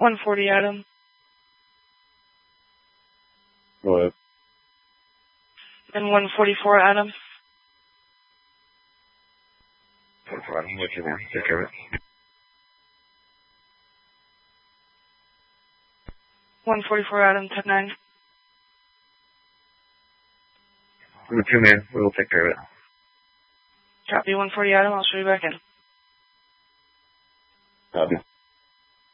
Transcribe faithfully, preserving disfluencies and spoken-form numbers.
one forty Adam. Go ahead. And one forty-four Adam. forty-four Adam, with you, man. Take care of it. one forty-four Adam, ten nine. With you, man. We will take care of it. Copy one forty Adam, I'll show you back in. Copy.